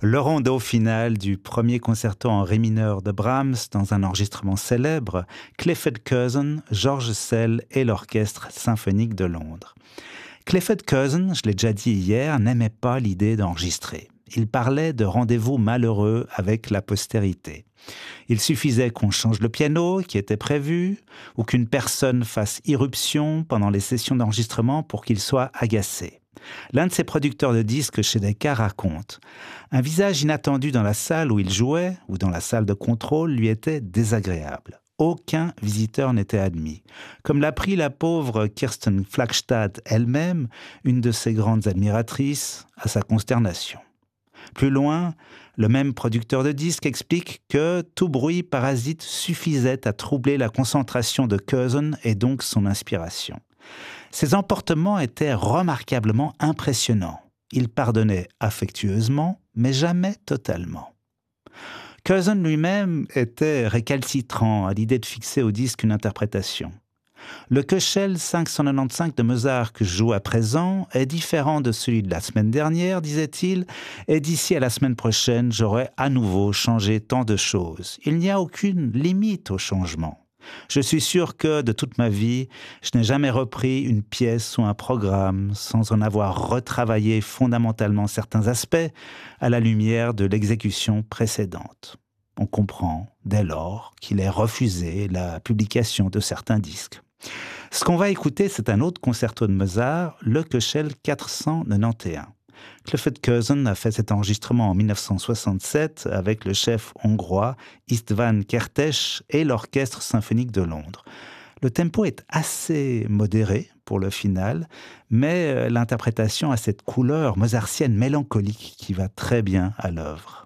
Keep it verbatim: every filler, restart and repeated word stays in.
Le rondo final du premier concerto en ré mineur de Brahms dans un enregistrement célèbre, Clifford Curzon, George Szell et l'Orchestre symphonique de Londres. Clifford Curzon, je l'ai déjà dit hier, n'aimait pas l'idée d'enregistrer. Il parlait de rendez-vous malheureux avec la postérité. Il suffisait qu'on change le piano qui était prévu ou qu'une personne fasse irruption pendant les sessions d'enregistrement pour qu'il soit agacé. L'un de ses producteurs de disques chez Decca raconte « Un visage inattendu dans la salle où il jouait ou dans la salle de contrôle lui était désagréable. Aucun visiteur n'était admis. Comme l'a pris la pauvre Kirsten Flagstad elle-même, une de ses grandes admiratrices, à sa consternation. » Plus loin, le même producteur de disques explique que tout bruit parasite suffisait à troubler la concentration de Curzon et donc son inspiration. Ses emportements étaient remarquablement impressionnants. Il pardonnait affectueusement, mais jamais totalement. Curzon lui-même était récalcitrant à l'idée de fixer au disque une interprétation. Le Köchel cinq cent quatre-vingt-quinze de Mozart que je joue à présent est différent de celui de la semaine dernière, disait-il, et d'ici à la semaine prochaine, j'aurai à nouveau changé tant de choses. Il n'y a aucune limite au changement. Je suis sûr que, de toute ma vie, je n'ai jamais repris une pièce ou un programme sans en avoir retravaillé fondamentalement certains aspects à la lumière de l'exécution précédente. On comprend, dès lors, qu'il ait refusé la publication de certains disques. Ce qu'on va écouter, c'est un autre concerto de Mozart, le Köchel quatre cent quatre-vingt-onze. Clifford Curzon a fait cet enregistrement en dix-neuf cent soixante-sept avec le chef hongrois István Kertész et l'Orchestre symphonique de Londres. Le tempo est assez modéré pour le final, mais l'interprétation a cette couleur mozartienne mélancolique qui va très bien à l'œuvre.